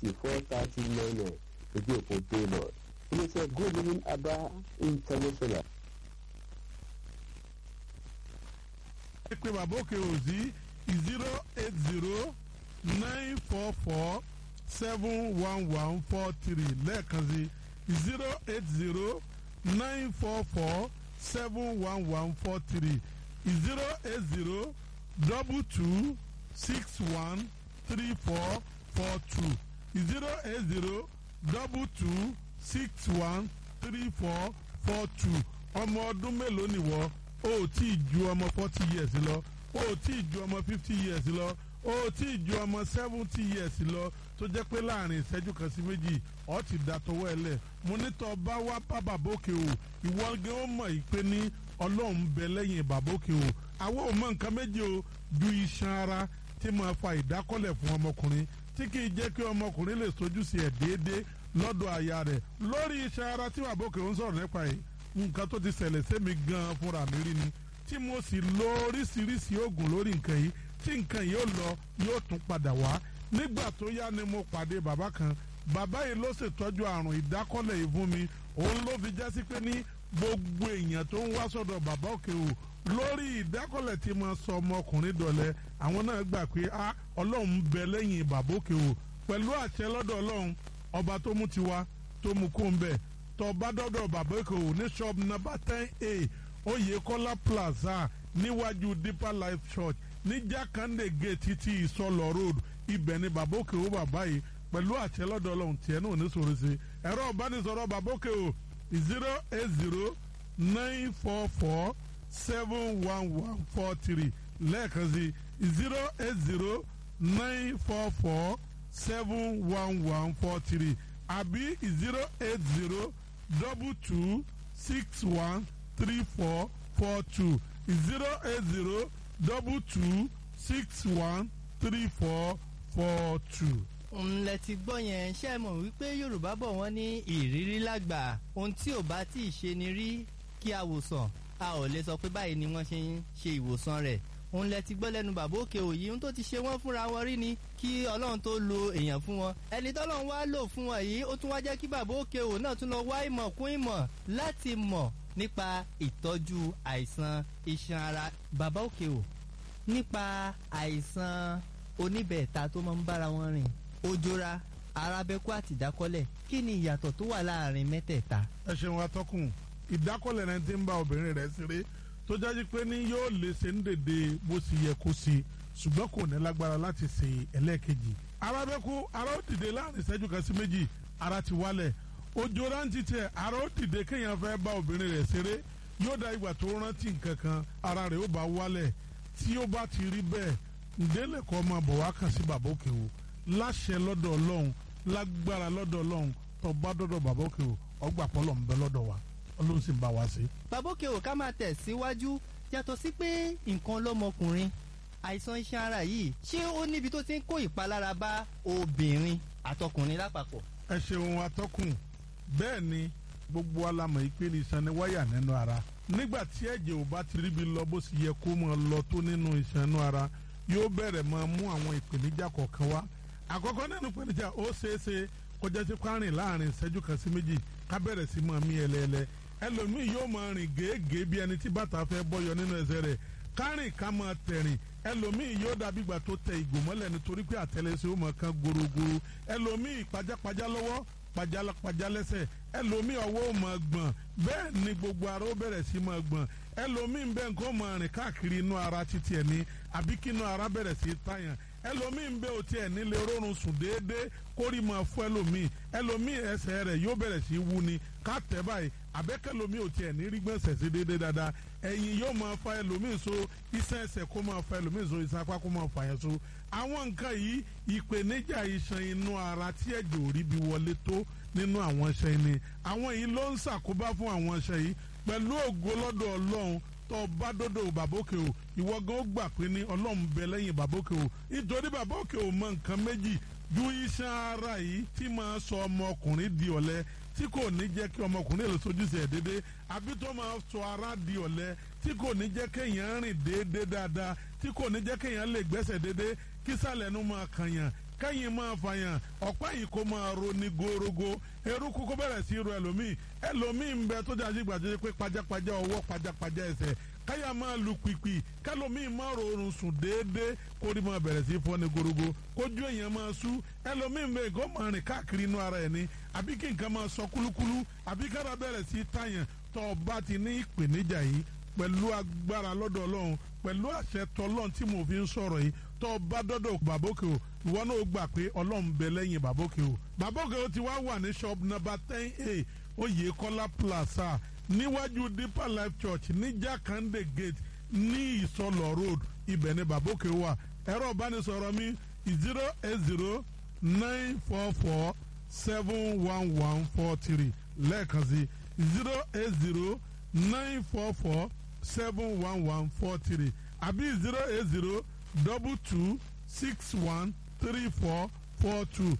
4:30 ojú òpó taylor iléeṣẹ́ good living aba international. ẹ pé bàbá òkè òsì 080-944-71143 lẹ́ẹ̀kan sí 080-944-71143 080-2261-3442 080-2261-3442 ọmọ ọdún mélòó nìwọ o tí ì ju ọmọ 40 years lọ o tí ì ju ọmọ 50 years lọ o tí ì ju ọmọ 70 years lọ tó jẹ́ pé láàrin ìṣẹ́jú kan sí méjì ọ ti da tọwọ́ ẹ lẹ̀ mo ní tọ́ bá wá bá bàbá òkè o ìwọ gẹ́ ó mọ̀ yìí pé ní ọlọ́run ń bẹ lẹ́yìn bàbá òkè o àwọn ò mọ nǹkan méjì o ju iṣan ara tí máa fa ìdákọ́lẹ̀ fún ọmọkùnrin tí kì í jẹ́ kí ọmọkùnrin lè sojú sí ẹ̀ déédéé lọ́dọ̀ aya rẹ̀ lórí iṣan ara tí bàbá òkè ń sọ̀rọ̀ nípa yìí nǹkan tó ti ṣẹlẹ̀ sẹ́mi gan-an fúnra mi rí ni tí mo sì lo oríṣiríṣi oògùn lórí nǹkan yìí tí nǹkan yìí ó lọ yóò tún padà wá nígbà tó yá ni mo pàdé bàbá kan bàbá yìí ló ṣètọ́jú àrùn ìdákọ́lẹ̀ yìí fún mi òun ló fi jásí pé ní gbogbo èèyàn tó ń wá sọ́dọ̀ bàbá òkè o lórí ìdákọ́lẹ̀ tí mo sọ ọmọkùnrin dọ̀lẹ́ àwọn náà gbà pé ọlọ́run ń bẹ lẹ́yìn bàbá òkè o pẹ̀lú àṣẹ lọ́dọ̀ ọlọ́run ọba tó mú tiwa tó mú kó ń bẹ̀ tọba dọdọ bàbá èkó ní shop number 10A Oyèkọ́lá plaza níwájú Deeper Life Church ní Jákàndé gate títí Ìsọlọ road ibẹ̀ ni bàbá òkè o bàbá yìí pẹ̀lú àṣẹ lọ́dọ̀ ọlọ́run tiẹ̀ náà ní sọ̀rọ̀ sí ẹ̀rọ ìbánisọ̀rọ̀ bàbá òkè o 080-944-71143 lẹ́ẹ̀kan sí 080-944-71143 àbí 080-2261-3442 080-2261-3442. ńlẹ̀ ti gbọ́ yẹn ṣe mọ̀ wípé Yorùbá bọ̀ wọ́n ní ìrírí lágbà ohun tí ò bá tí ì ṣe ni rí kí a wòsàn a ò lè sọ pé báyìí ni wọ́n ṣe ń ṣe ìwòsàn rẹ̀ òun lẹ ti gbọ́ lẹ́nu bàbá òkè òyì ohun tó ti ṣe wọ́n fúnra wọn rí ni kí Ọlọ́run tó lo èèyàn fún wọn ẹni tọ́lọ́run wá lò fún wọn yìí ó tún wá jẹ́ kí bàbá òkè òyì náà tún lọ wá ìmọ̀ kún ìmọ̀ láti mọ̀ nípa ìtọ́jú àìsàn iṣan ara bàbá òkè òyì nípa àìsàn oníbẹ̀ẹ̀ta tó máa ń bára wọn rìn ojora arábẹ́kú àti ìdákọ́lẹ̀ kí ni ìyàtọ̀ tó wà láàrin mẹ́tẹ̀ẹ̀ta. ẹ ṣeun atọ́kùn ìdákọ́lẹ̀ náà ti ń bá obìnrin rẹ̀ ṣeré tó jáde pé ní yóò lè ṣe ń dèdè bó ṣe yẹ kó ṣe ṣùgbọ́n kò ní lágbára láti ṣe ẹlẹ́ẹ̀kejì. arábẹ́kú ara ó dìde láàrin ìṣẹ́jú kan sí méjì ara ti wálẹ̀ ojora ń titẹ̀ ara ó dìde kéèyàn fẹ́ bá obìnrin rẹ̀ ṣeré yóò dá ìgbà tó rántí nǹkan kan ara rẹ̀ ó bá wálẹ̀ tí ó bá ti rí bẹ́ẹ̀ ǹdẹ́lẹ̀kọ́ máa bọ̀ wá kàn sí bàbá òkè o láṣẹ lọ́dọ̀ ọlọ́run lágbára lọ́dọ̀ ọlọ́run tó bá dọ́dọ̀ bàbá òkè o ọgbà pọ́lọ̀ ń bẹ lọ́dọ̀ wa ọlọ́run sì ń bá wa sí. bàbá òkè o ká máa tẹ̀ síwájú yàtọ̀ sí pé nǹkan lọ́mọkùnrin àìsàn iṣan ara yìí ṣé ó níbi tó ti ń kó ìpalára bá obìnrin àtọkùnrin lápapọ̀. ẹ ṣeun atọ́kùn bẹ́ẹ̀ ni gbogbo alamọ̀ ìpele iṣan ni wáyà nínú ara nígbà tí ẹ̀jẹ̀ ò bá ti ríbi lọ bó sì yẹ kó máa lọ tó nínú iṣan inú ara yóò bẹ̀rẹ̀ máa mú àwọn ìpèníjà kọ̀ọ̀kan wá àkọ́kọ́ nínú ìpèníjà ó ṣeéṣe kọjá sí kárìn láàrin ìṣẹ́jú kan sí méjì ká bẹ̀rẹ̀ sí máa mí ẹlẹ́ẹ̀lẹ́ ẹlòmíì yóò máa rìn gèégèé bí ẹni tí bàtà fẹ́ bọ́yọ nínú ẹsẹ̀ rẹ̀ kárìn ká máa tẹ̀rìn ẹlòmíì yóò dàbí ìgbà tó tẹ ìgò mọ́lẹ̀ nítorí pé àtẹlẹsẹ̀ ó máa kan gorogoro ẹlòmíì pajápajá lọ́wọ́ pajápajá lẹ́sẹ̀ ẹlòmíì ọwọ́ ó máa gbọ̀n bẹ́ẹ̀ ni gbogbo ara ó bẹ̀rẹ̀ sí máa gbọ̀n ẹlòmíì bẹ́ẹ̀ nǹkan ó máa rìn káàkiri inú ara títí ẹ̀ ní àbí kí inú ara bẹ̀rẹ̀ sí tàyàn ẹlòmíì ń bẹ òtí ẹ̀ nílé rọrùn sùn déédéé kórì máa fún ẹlòmíì ẹsẹ̀ rẹ̀ yóò bẹ̀rẹ̀ sí wú ni ká tẹ̀ báyìí àbẹ́kẹ́lòmíì òtí ẹ̀ ní rí gbọ̀nsẹ̀ sí déédéé dáadáa ẹ̀yìn yóò máa fa ẹlòmíì so iṣan ẹsẹ̀ kó máa fa ẹlòmíì so iṣan apá kó máa fa yẹn so àwọn nǹkan yìí ìpèníjà iṣan inú ara tí ẹ̀jẹ̀ ò rí bí wọlé tó nínú àwọn iṣan ni àwọn yìí ló ń ṣàkóbá fún àwọn iṣan yìí pẹ̀lú ògo lọ́dọ̀ Ọlọ́run tó bá dọ́dọ̀ bàbá òkè o ìwọ gan ó gbà pé ní Ọlọ́run bẹ lẹ́yìn bàbá òkè o nítorí bàbá òkè o mọ nǹkan méjì ju iṣan ara yìí tí máa sọ ọmọkùnrin di ọ̀lẹ tí kò ní jẹ́ kí ọmọkùnrin lè sojúṣe ẹ̀ déédéé àbí tó máa sọ ara di ọ̀lẹ tí kò ní jẹ́ kéèyàn rìn déédéé dáadáa tí kò ní jẹ́ kéèyàn lè gbẹ́sẹ̀ déédéé kí sàlẹ̀ nu máa kànyàn kẹ́yìn máa fàyàn ọ̀pá yìí kó máa ro ní gorogo eruku kó bẹ̀rẹ̀ sí ro ẹlòmíì ń bẹ tó jáde gbàdúrà pé pajápajá ọwọ́ pajápajá ẹsẹ̀ káyà máa lu pìpì kẹlòmíì máa rọrùn sùn déédéé kó rí máa bẹ̀rẹ̀ sí fọ́ ní gorogo kójú èèyàn máa sú ẹlòmíì ń bẹ kó máa rìn káàkiri inú ara ẹ̀ ní àbí kí nǹkan máa sọ kúlúkúlú àbí kára bẹ̀rẹ̀ sí tàyàn tó o bá ti ní ìpèníjà yìí pẹ̀lú agbára lọ́dọ̀ ọlọ́run pẹ̀lú àṣẹ tọlọ́run tí mo fi ń sọ̀rọ̀ yìí tó o bá dọ́dọ̀ bàbókè o ìwọ náà ó gbà pé ọlọ́run bẹ lẹ́yìn bàbókè o bàbókè o ti wá wà ní shop number 10A Oyèkọ́lá Plaza níwájú Deeper Life Church ní Jakande Gate ní Ìsọlọ̀ Road ibẹ̀ ni bàbókè wà ẹ̀rọ ìbánisọ̀rọ̀ mi 08094471143 lẹ́ẹ̀kan sí 08094471143 àbí 08022613442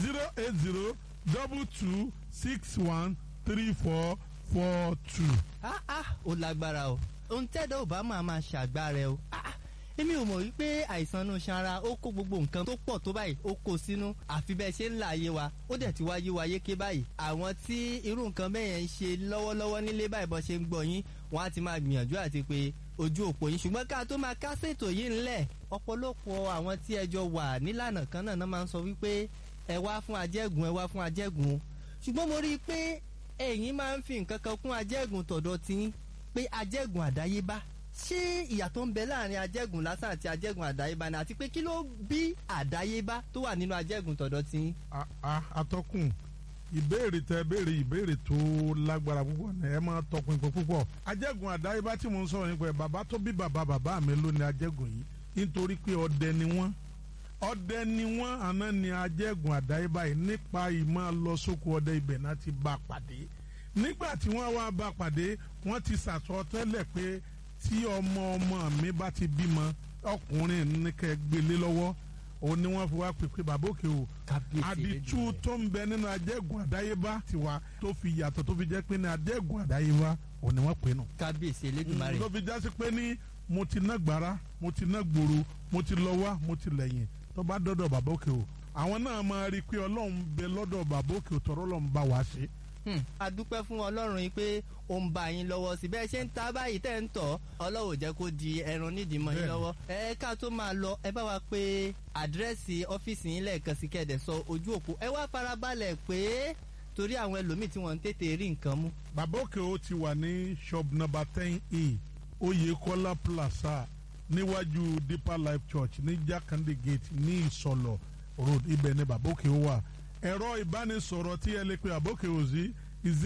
08022613442. ó lágbára o ohun tẹ́dọ̀ ò bá máa ṣàgbára ẹ o èmi ò mọ̀ wípé àìsàn inú sanra ó kó gbogbo nǹkan tó pọ̀ tó báyìí ó kó sínú àfi bẹ́ẹ̀ ṣe ń là ayé wa ó dẹ̀ ti wáyé wa yéké báyìí àwọn tí irú nǹkan bẹ́ẹ̀ yẹn ń ṣe lọ́wọ́lọ́wọ́ nílé báyìí bọ́ ṣe ń gbọ́ yín wọ́n á ti máa gbìyànjú àti pé ojú òpó yín ṣùgbọ́n ká tó máa kásẹ̀ ètò yìí ńlẹ̀ ọ̀pọ̀lọpọ̀ àwọn tí ẹjọ́ wà nílànà kan náà máa ń sọ wípé ẹ wá fún ajẹ́gùn ẹ wá fún ajẹ́gùn ṣùgbọ́n mo rí i pé ẹ̀yin máa ń fi nǹkan kan kún ajẹ́gùn tọ̀dọ̀ tí pé ajẹ́gùn àdáyébá ṣé ìyàtọ̀ ń bẹ láàrin ajẹ́gùn lásán àti ajẹ́gùn àdáyébá ni àti pé kí ló bí àdáyébá tó wà nínú ajẹ́gùn tọ̀dọ̀ tí. atọ́kùn ìbéèrè tẹ béèrè ìbéèrè tó lágbára púpọ̀ ní ẹ máa tọpinpin púpọ̀ ajẹ́gùn àdáyébá tí mo ń sọ̀rọ̀ nípa ẹ̀ bàbá tó bí bàbá mi ló ní ajẹ́gùn yìí nítorí pé ọdẹ ni wọ́n àná ni ajẹ́gùn àdáyébá yìí nípa ìmọ̀ lọ sóko ọdẹ ibẹ̀ náà ti bá pàdé nígbà tí wọ́n wá bá pàdé wọ́n ti sàtọ́tẹ́lẹ̀ pé tí ọmọ mi bá ti bímọ ọkùnrin ní kẹ́ gbélé lọ́wọ́ òun ni wọ́n fi wá pèpè bàbá òkè o àdìtú tó ń bẹ nínú ajẹ́gùn àdáyébá tiwa tó fi yàtọ̀ tó fi jẹ́ pé ní ajẹ́gùn àdáyébá òun ni wọ́n pè nù. kábíyèsí Elédùmarè. tó fi jásí pé ní mo ti ná gbàrà mo ti ná gbòòrò mo ti lọ wá mo ti lẹ́yìn tó bá dọ́dọ̀ bàbá òkè o àwọn náà máa rí i pé ọlọ́run bẹ lọ́dọ̀ bàbá òkè o tọ́rọ́ lọ́n bá wa ṣe. a dúpẹ́ fún ọlọ́run yìí pé ó ń bá yín lọ́wọ́ sí bẹ́ẹ̀ ṣe ń ta báyìí tẹ́ ń tọ̀ ọlọ́run jẹ́ kó di ẹran nídìí mọ́ yín lọ́wọ́ ẹ ká tó máa lọ ẹ bá wa pé àdírẹ́sì ọ́fíìsì yín lẹ́ẹ̀kan sí kẹ́ẹ̀dẹ̀ sọ ojú òpó ẹ wá farabalẹ̀ pé torí àwọn ẹlòmíì tí wọ́n ń tètè rí nǹkan mú. bàbá òkè ó ti wà ní shop number 10A Oyèkọ́lá Plaza níwájú Deeper Life Church ní Jakande Gate ní Ìsọlọ̀ Road ibẹ̀ ni bàbá òkè ó wà ẹ̀rọ ìbánisọ̀rọ̀ tí ẹ lè pe bàbá òkè ó sí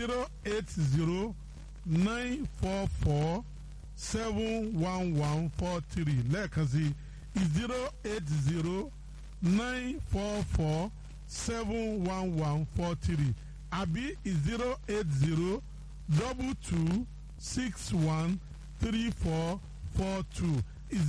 08094471143 lẹ́ẹ̀kan sí 08094471143 àbí 08022613442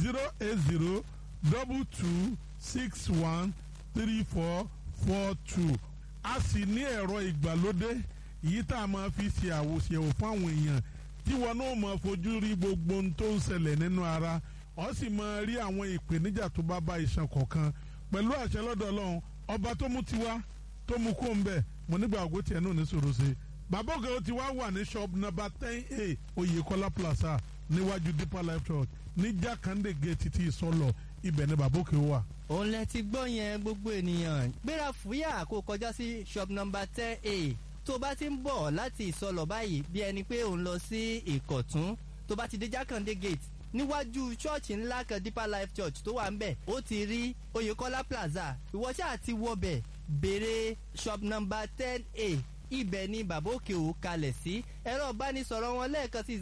08022613442 a sì ní ẹ̀rọ ìgbàlódé yìí tá a máa fi ṣe àwòṣèwò fáwọn èèyàn tí wọn náà máa fojú rí gbogbo ohun tó ń ṣẹlẹ̀ nínú ara ó sì máa rí àwọn ìpèníjà tó bá bá iṣan kọ̀ọ̀kan pẹ̀lú àṣẹ lọ́dọ̀ Ọlọ́run ọba tó mú tiwa tó mú kó ń bẹ̀ mo nígbà ògbó tiẹ̀ náà ní sòrò sí i bàbá òkè ó ti wá wà ní shop number 10A Oyèkọ́lá Plaza níwájú Deeper Life Church ní Jakande Gate ti Ìsọlọ̀ ibẹ̀ ni bàbá òkè wà. òun lẹ ti gbọ́ yẹn gbogbo ènìyàn gbéra fúyà kó kọjá sí shop number 10A tó bá ti ń bọ̀ láti Ìsọlọ̀ báyìí bí ẹni pé òun lọ sí Ìkọ̀tún tó bá ti dé Jakande Gate níwájú ṣọ́ọ̀ṣì ńlá kan Deeper Life Church tó wà ń bẹ̀ ó ti rí Oyèkọ́lá Plaza ìwọ ṣáà ti wọbẹ̀ béèrè shop number 10A ibẹ̀ ni bàbá òkè ò kalẹ̀ sí ẹ̀rọ ìbánisọ̀rọ̀ wọn lẹ́ẹ̀kan sí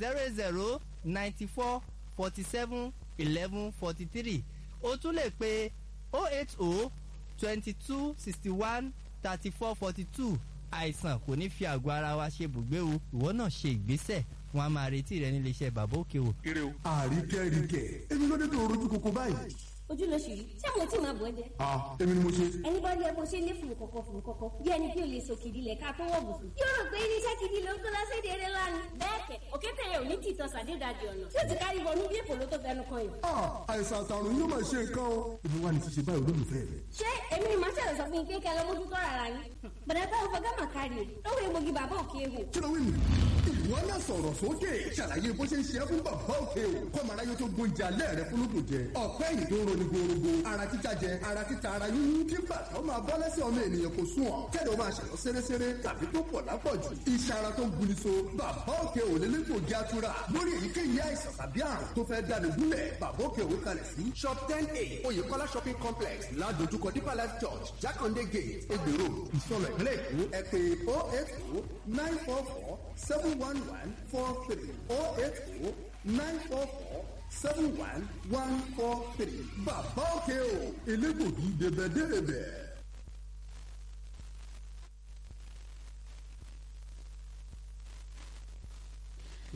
08094471143 o tún lè pe 08022613442 àìsàn kò ní fi àgọ́ ara wa ṣe bùgbé o ìwọ náà ṣe ìgbésẹ̀ wọn a máa retí rẹ nílé iṣẹ́ bàbá òkè o. àríkẹ́ríkẹ́ èmi ló dé tó rojú koko báyìí. ojúlóṣù yìí ṣé mo tí máa bọ̀ ẹ́ jẹ́. èmi ni mo ṣe. ẹni bá rí ẹ bó ṣe lé fùrù kọ̀kọ̀ bí ẹni bí o lè sòkìdí lẹ̀ ká tó wọ̀ bùsùn. yóò rò pé irinṣẹ́ gidi ló ń kó lọ́sẹ̀dẹ̀ eré lánàá. bẹ́ẹ̀ kẹ̀ òkété yẹn ò ní tìtọ́ sàdédàdì ọ̀nà tí ó ti kárí wọnú bí èpò ló tó fẹnu kan yìí. àìsàn àtàrùn yóò máa ṣe nǹkan o. èmi wà ní ti ṣe báyìí olólùfẹ́ rẹ̀. ṣé èmi ni màá ṣẹlẹ̀ sọ fún yín pé kẹ́ lọ mójútó ara yín. bọ̀dá táwọn fọgá mà kárí o lọ́wọ́ egbògi bàbá òkè ehò. kí ló wí nù. ìwọ náà sọ̀rọ̀ sókè ṣàlàyé bó ṣe ń ṣe é fún bàbá òkè o. kọ́mọ aráyé tó gbóúnjẹ alẹ́ rẹ fúnlùkù jẹ. ọ̀pẹ́ yìí tó ń roni gorogo. ara títa jẹ ara títa ara yúnyún kí bàtà ó máa bọ́ lẹ́sẹ̀ ọmọ ènìyàn kò sún ọ̀. kẹ́lẹ́ ó máa ṣẹ̀yọ́ séréséré tàbí tó pọ̀ lápọ̀jù. iṣẹ́ ara tó ń guni so. bàbá òkè ò lè lẹ́tọ̀ gí atura. lórí èyíkéyìí àìsàn tàbí àrùn tó fẹ́ dáni gúnlẹ̀. bàbá òkè ò kalẹ̀ sí. shop 10A oyèkọ́lá shopping complex ládojúkọ deeper life church jákàndé gate egbèrò ìsọlọ ìpínlẹ̀ èkó ẹ pè 080-944-71143 080-944-71143. bàbá òkè o elégbògi débẹ̀débẹ̀.